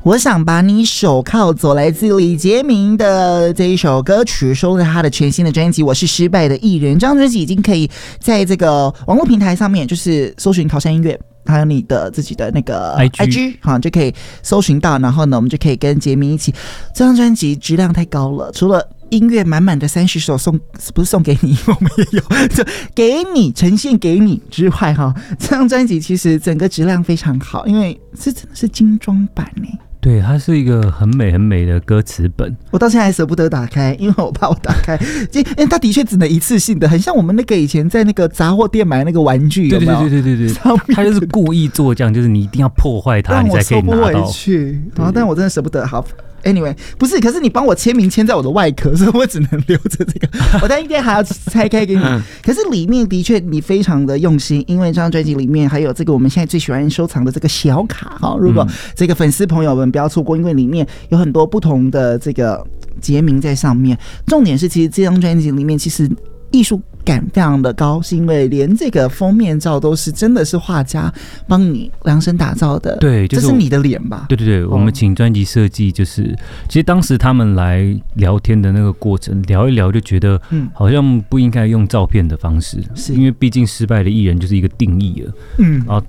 我想把你手铐走，来自李杰明的这一首歌曲，收录在他的全新的专辑《我是失败的艺人》。这张专辑已经可以在这个网络平台上面，就是搜寻桃山音乐，还有你的自己的那个 IG 好，就可以搜寻到。然后呢，我们就可以跟杰明一起。这张专辑质量太高了，除了音乐满满的30首不是送给你，我们也有就给你呈现给你之外哈，这张专辑其实整个质量非常好，因为是真的是精装版欸。 对，它是一个很美很美的歌词本，我到现在还舍不得打开，因为我怕我打开，因为它的确只能一次性的，很像我们那个以前在那个杂货店买那个玩具，有没有？ 对，它就是故意做这样，就是你一定要破坏它，你才可以拿到。 让我收不回去，但我真的舍不得。好。Anyway， 不是，可是你帮我签名签在我的外壳，所以我只能留着这个。我当一天还要拆开给你。可是里面的确你非常的用心，因为这张专辑里面还有这个我们现在最喜欢收藏的这个小卡哈。如果这个粉丝朋友们不要错过，因为里面有很多不同的这个节名在上面。重点是，其实这张专辑里面其实艺术感非常的高，是因为连这个封面照都是真的是画家帮你量身打造的。 对，就是这是你的脸吧？ 对，我们请专辑设计，就是其实当时他们来聊天的那个过程，聊一聊就觉得，好像不应该用照片的方式，因为毕竟失败的艺人就是一个定义了。然后